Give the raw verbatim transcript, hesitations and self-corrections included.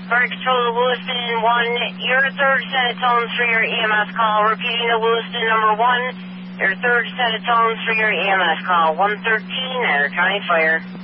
Fire Control to Lewiston, one, your third set of tones for your E M S call. Repeating to Lewiston, number one, your third set of tones for your E M S call. one thirteen, Enter County Fire.